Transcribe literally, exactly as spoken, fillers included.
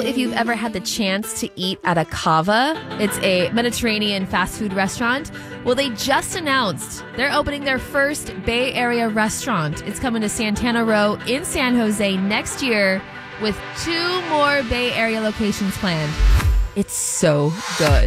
if you've ever had the chance to eat at a Cava. It's a Mediterranean fast food restaurant. Well, they just announced they're opening their first Bay Area restaurant. It's coming to Santana Row in San Jose next year with two more Bay Area locations planned. It's so good.